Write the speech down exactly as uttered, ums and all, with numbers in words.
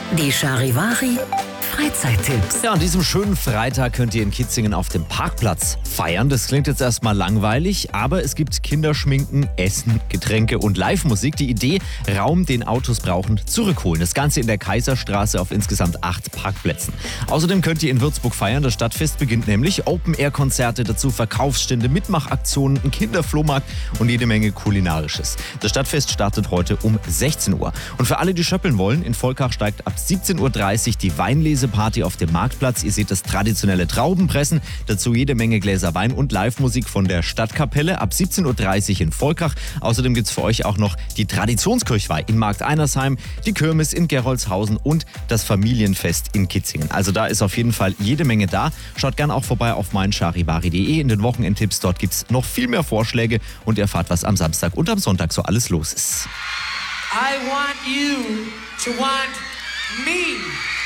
Die Charivari Freizeittipps. Ja, an diesem schönen Freitag könnt ihr in Kitzingen auf dem Parkplatz feiern. Das klingt jetzt erstmal langweilig, aber es gibt Kinderschminken, Essen, Getränke und Live-Musik. Die Idee, Raum, den Autos brauchen, zurückholen. Das Ganze in der Kaiserstraße auf insgesamt acht Parkplätzen. Außerdem könnt ihr in Würzburg feiern. Das Stadtfest beginnt nämlich. Open-Air-Konzerte, dazu Verkaufsstände, Mitmachaktionen, ein Kinderflohmarkt und jede Menge Kulinarisches. Das Stadtfest startet heute um sechzehn Uhr. Und für alle, die schöppeln wollen, in Volkach steigt ab siebzehn Uhr dreißig die Weinlese Party auf dem Marktplatz. Ihr seht das traditionelle Traubenpressen, dazu jede Menge Gläser Wein und Live-Musik von der Stadtkapelle ab siebzehn Uhr dreißig in Volkach. Außerdem gibt es für euch auch noch die Traditionskirchweih in Markt Einersheim, die Kirmes in Gerolzhausen und das Familienfest in Kitzingen. Also da ist auf jeden Fall jede Menge da. Schaut gerne auch vorbei auf mein charivari punkt de in den Wochenendtipps. Dort gibt es noch viel mehr Vorschläge und ihr erfahrt, was am Samstag und am Sonntag so alles los ist. I want you to want me.